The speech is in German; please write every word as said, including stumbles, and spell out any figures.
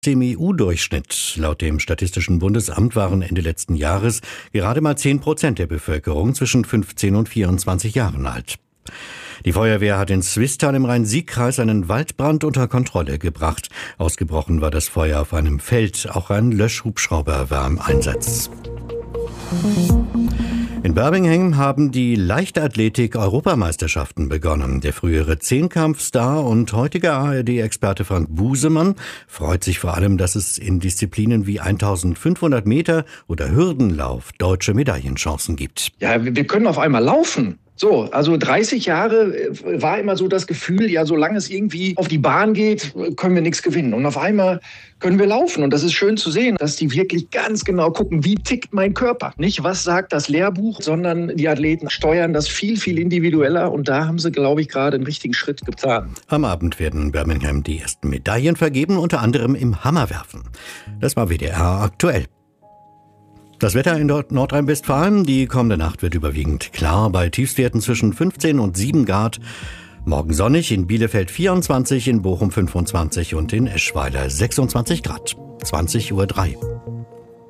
Im E U-Durchschnitt. Laut dem Statistischen Bundesamt waren Ende letzten Jahres gerade mal zehn Prozent der Bevölkerung zwischen fünfzehn und vierundzwanzig Jahren alt. Die Feuerwehr hat in Swisttal im Rhein-Sieg-Kreis einen Waldbrand unter Kontrolle gebracht. Ausgebrochen war das Feuer auf einem Feld. Auch ein Löschhubschrauber war im Einsatz. In Birmingham haben die Leichtathletik-Europameisterschaften begonnen. Der frühere Zehnkampfstar und heutige A R D-Experte Frank Busemann freut sich vor allem, dass es in Disziplinen wie eintausendfünfhundert Meter oder Hürdenlauf deutsche Medaillenchancen gibt. Ja, wir können auf einmal laufen. So, also dreißig Jahre war immer so das Gefühl, ja, solange es irgendwie auf die Bahn geht, können wir nichts gewinnen. Und auf einmal können wir laufen. Und das ist schön zu sehen, dass die wirklich ganz genau gucken, wie tickt mein Körper. Nicht, was sagt das Lehrbuch, sondern die Athleten steuern das viel, viel individueller. Und da haben sie, glaube ich, gerade einen richtigen Schritt getan. Am Abend werden in Birmingham die ersten Medaillen vergeben, unter anderem im Hammerwerfen. Das war W D R aktuell. Das Wetter in Nordrhein-Westfalen, die kommende Nacht wird überwiegend klar, bei Tiefstwerten zwischen fünfzehn und sieben Grad. Morgen sonnig, in Bielefeld vierundzwanzig, in Bochum fünfundzwanzig und in Eschweiler sechsundzwanzig Grad. zwanzig Uhr drei.